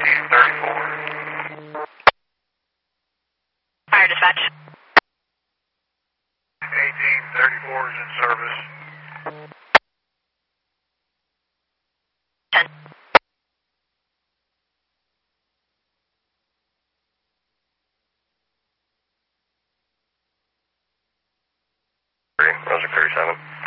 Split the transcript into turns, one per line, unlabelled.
1834.
Fire dispatch.
1834 is in service.
10.
Roger, 37.